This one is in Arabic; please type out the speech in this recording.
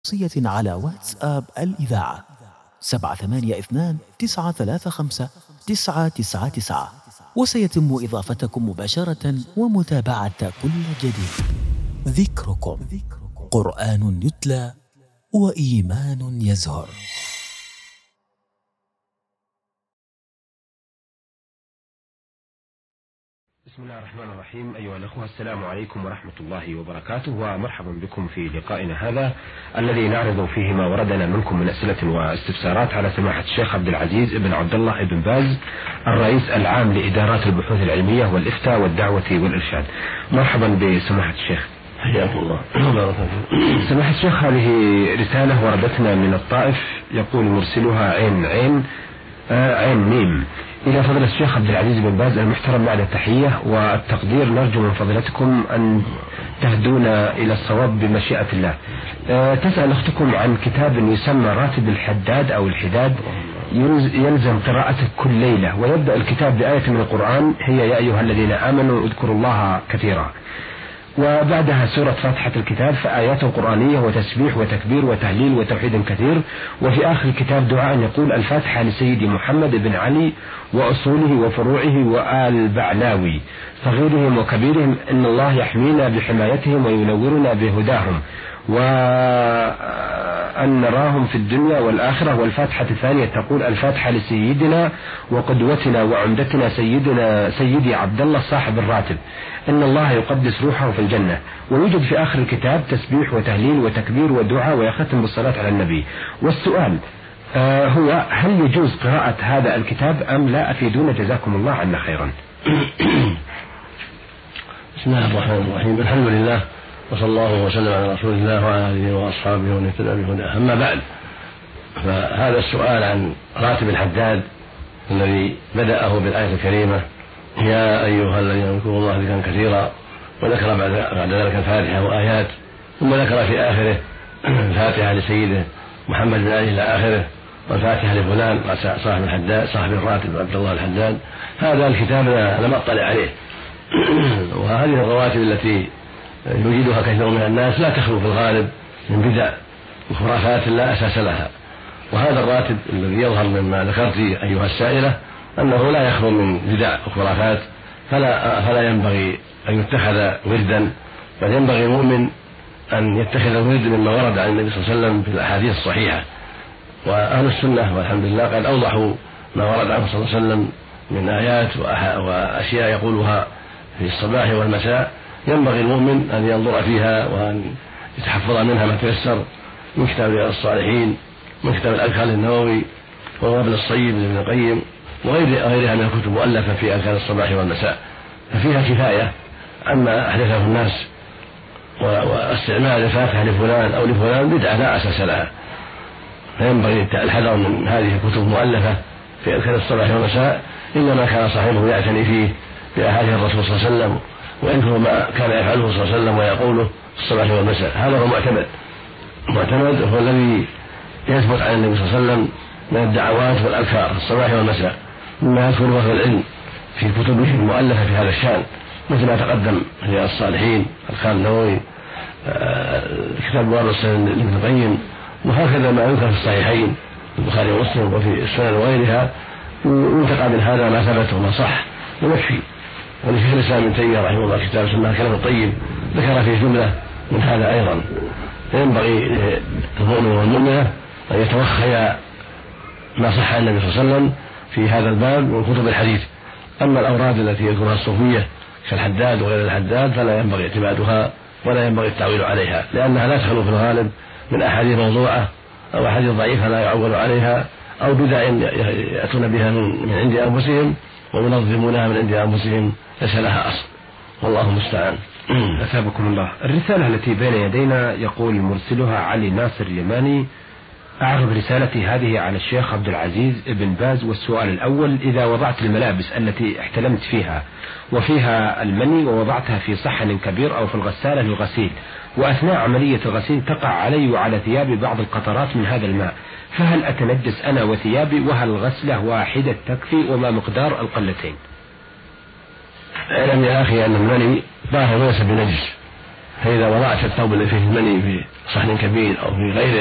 شخصية على واتساب الإذاعة 782-935-999، وسيتم إضافتكم مباشرة ومتابعة كل جديد. ذكركم قرآن يتلى وإيمان يزهر. بسم الله الرحمن الرحيم. أيها الأخوة، السلام عليكم ورحمة الله وبركاته، ومرحبا بكم في لقائنا هذا الذي نعرض فيه ما وردنا منكم من أسئلة واستفسارات على سماحة الشيخ عبد العزيز بن عبد الله بن باز، الرئيس العام لإدارات البحوث العلمية والإفتاء والدعوة والإرشاد. مرحبا بسماحة الشيخ. حياكم الله. سماحة الشيخ، هذه رسالة وردتنا من الطائف، يقول مرسلها عين ميم: إلى فضيلة الشيخ عبد العزيز بن باز المحترم، بعد التحية والتقدير نرجو من فضيلتكم أن تهدونا إلى الصواب بمشيئة الله. تسأل أختكم عن كتاب يسمى راتب الحداد أو الحداد، يلزم قراءته كل ليلة، ويبدأ الكتاب بآية من القرآن هي يا أيها الذين آمنوا اذكروا الله كثيرا، وبعدها سورة فاتحة الكتاب، فآيات قرآنية وتسبيح وتكبير وتهليل وتوحيد كثير، وفي آخر الكتاب دعاء يقول: الفاتحة لسيدي محمد بن علي وأصوله وفروعه وآل بعلاوي صغيرهم وكبيرهم، إن الله يحمينا بحمايتهم وينورنا بهداهم، وأن نراهم في الدنيا والآخرة. والفاتحة الثانية تقول: الفاتحة لسيدنا وقدوتنا وعمدتنا سيدي عبد الله صاحب الراتب، إن الله يقدس روحه في الجنة. ويوجد في آخر الكتاب تسبيح وتهليل وتكبير ودعاء، ويختم بالصلاة على النبي. والسؤال هو: هل يجوز قراءة هذا الكتاب أم لا؟ أفيدونا جزاكم الله عنا خيرا. بسم الله الرحمن الرحيم. الحمد لله، وصلى الله وسلم على رسول الله وعلى آله وأصحابه ومن اهتدى بهداه. أما بعد، فهذا السؤال عن راتب الحداد الذي بدأه بالآية الكريمة يا أيها الذين اذكروا الله ذكرا كثيرا، وذكر بعد ذلك الفاتحة وآيات، ثم ذكر في آخره الفاتحة لسيده محمد بن علي إلى آخره، والفاتحة لفلان صاحب الحداد صاحب الراتب عبد الله الحداد. هذا الكتاب لم أطلع عليه، وهذه الرواتب التي يوجدها كثير من الناس لا تخلو في الغالب من بدع وخرافات لا أساس لها. وهذا الراتب الذي يظهر مما ذكرت أيها السائلة أنه لا يخلو من بدع وخرافات، فلا ينبغي أن يتخذ وردا، بل ينبغي المؤمن أن يتخذ الورد مما ورد عن النبي صلى الله عليه وسلم في الأحاديث الصحيحة. وأهل السنة والحمد لله قد أوضحوا ما ورد عنه صلى الله عليه وسلم من آيات وأشياء يقولها في الصباح والمساء، ينبغي المؤمن أن ينظر فيها وأن يتحفظ منها ما تيسر من كتاب رياض الصالحين، من كتاب الأذكار النووي، والوابل الصيب لابن القيم، وغيرها من الكتب مؤلفة في أذكار الصباح والمساء، ففيها كفاية عما أحدثه الناس. واستعمال الفاتحة لفلان أو لفلان بدعة لا أساس لها، فينبغي الحذر من هذه الكتب المؤلفة في أذكار الصباح والمساء، إنما كان صاحبه يعتني فيه بأحاديث الرسول صلى الله عليه وسلم، ويذكر ما كان يفعله صلى الله عليه وسلم ويقوله في الصباح والمساء. هذا هو المعتمد هو الذي يثبت عن النبي صلى الله عليه وسلم من الدعوات والأذكار في الصباح والمساء، مما يذكره أهل العلم في كتبه المؤلفة في هذا الشأن، مثل ما تقدم رياض الصالحين، الأذكار النووي، كتاب الوابل الصيب لابن القيم، وهكذا ما يذكر في الصحيحين البخاري ومسلم وفي السنن وغيرها، ينتقى من هذا ما ثبت وما صح ويكفي. ولشيخ الإسلام ابن تيمية رحمه الله كتاب سماه كلام الطيب ذكر فيه جملة من هذا أيضا. فينبغي للمؤمن والمؤمنة أن يتوخيا ما صح عن النبي صلى الله عليه وسلم في هذا الباب من كتب الحديث. أما الأوراد التي يذكرها الصوفية كالحداد وغير الحداد فلا ينبغي اعتمادها ولا ينبغي التعويل عليها، لأنها لا تخلو في الغالب من أحاديث موضوعة أو أحاديث ضعيفة لا يعول عليها، أو بدع يأتون بها من عند أنفسهم وينظمونها من عند أنفسهم ليس لها أصل، والله المستعان. أثابكم الله. الرسالة التي بين يدينا يقول مرسلها علي ناصر اليماني: أعرض رسالتي هذه على الشيخ عبد العزيز بن باز. والسؤال الأول: إذا وضعت الملابس التي احتلمت فيها وفيها المني ووضعتها في صحن كبير أو في الغسالة للغسيل، وأثناء عملية الغسيل تقع علي وعلى ثيابي بعض القطرات من هذا الماء، فهل أتنجس أنا وثيابي؟ وهل غسلة واحدة تكفي؟ وما مقدار القلتين؟ اعلم يا أخي أن المني ظاهر وليس بنجس، فإذا وضعت الثوب الذي فيه المني في صحن كبير أو في غيره